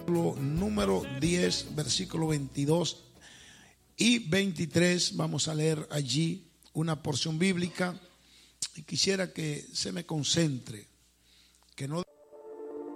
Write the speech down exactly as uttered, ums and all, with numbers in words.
Número diez, versículo veintidós y veintitrés. Vamos a leer allí una porción bíblica y quisiera que se me concentre, que no